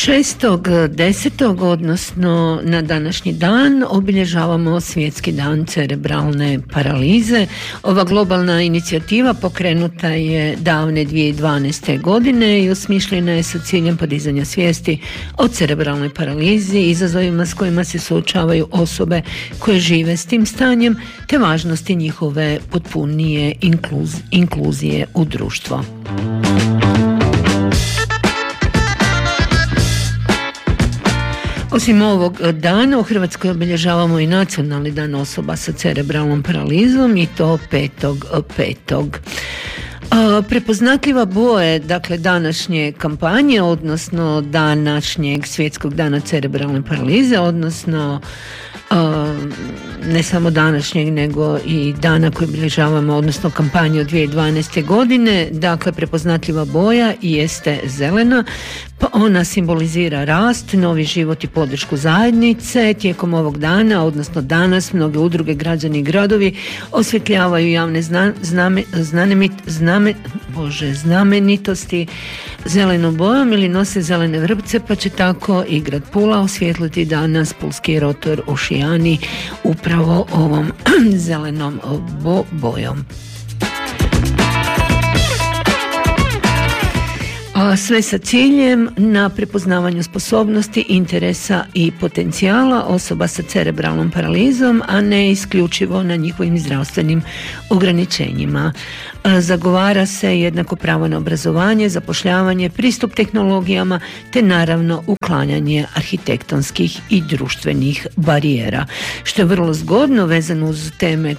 6.10. odnosno na današnji dan obilježavamo Svjetski dan cerebralne paralize. Ova globalna inicijativa pokrenuta je davne 2012. godine i osmišljena je sa ciljem podizanja svijesti o cerebralnoj paralizi, izazovima s kojima se suočavaju osobe koje žive s tim stanjem, te važnosti njihove potpunije inkluzije u društvo. Osim ovog dana u Hrvatskoj obilježavamo i Nacionalni dan osoba sa cerebralnom paralizom i to 5.5. Prepoznatljiva boja, dakle, današnje kampanje, odnosno današnjeg Svjetskog dana cerebralne paralize, odnosno ne samo današnjeg nego i dana koji obilježavamo, odnosno kampanju od 2012. godine. Dakle, prepoznatljiva boja jeste zelena, pa ona simbolizira rast, novi život i podršku zajednice. Tijekom ovog dana, odnosno danas, mnoge udruge, građani i gradovi osvjetljavaju javne znamenitosti zelenom bojom ili nose zelene vrpce, pa će tako i grad Pula osvijetliti danas pulski rotor u Šijani upravo ovom zelenom bojom. A sve sa ciljem na prepoznavanju sposobnosti, interesa i potencijala osoba sa cerebralnom paralizom, a ne isključivo na njihovim zdravstvenim ograničenjima. Zagovara se jednako pravo na obrazovanje, zapošljavanje, pristup tehnologijama, te naravno uklanjanje arhitektonskih i društvenih barijera, što je vrlo zgodno vezano uz teme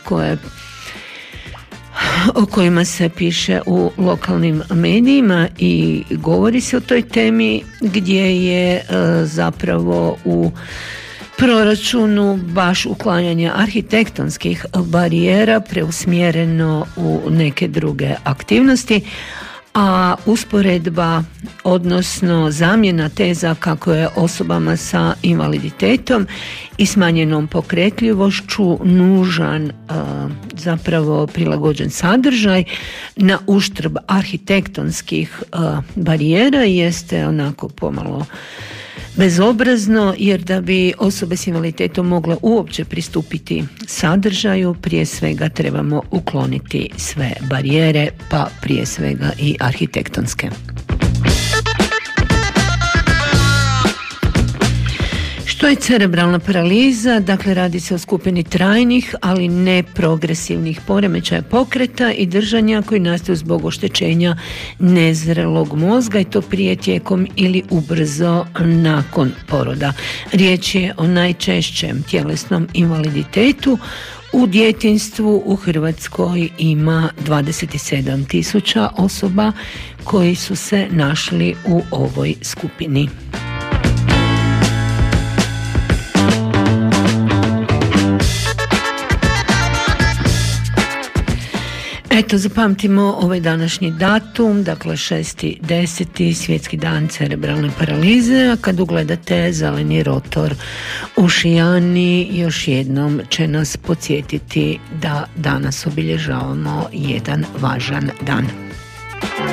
o kojima se piše u lokalnim medijima i govori se o toj temi, gdje je zapravo u proračunu baš uklanjanje arhitektonskih barijera preusmjereno u neke druge aktivnosti, a usporedba, odnosno zamjena teza kako je osobama sa invaliditetom i smanjenom pokretljivošću nužan zapravo prilagođen sadržaj na uštrb arhitektonskih barijera jeste onako pomalo bezobrazno, jer da bi osobe s invaliditetom mogle uopće pristupiti sadržaju, prije svega trebamo ukloniti sve barijere, pa prije svega i arhitektonske. Što je cerebralna paraliza? Dakle, radi se o skupini trajnih, ali ne progresivnih poremećaja pokreta i držanja koji nastaju zbog oštećenja nezrelog mozga, i to prije, tijekom ili ubrzo nakon poroda. Riječ je o najčešćem tjelesnom invaliditetu. U djetinjstvu u Hrvatskoj ima 27.000 osoba koji su se našli u ovoj skupini. Eto, zapamtimo ovaj današnji datum, dakle 6.10. Svjetski dan cerebralne paralize, a kad ugledate zeleni rotor u Šijani, još jednom će nas podsjetiti da danas obilježavamo jedan važan dan.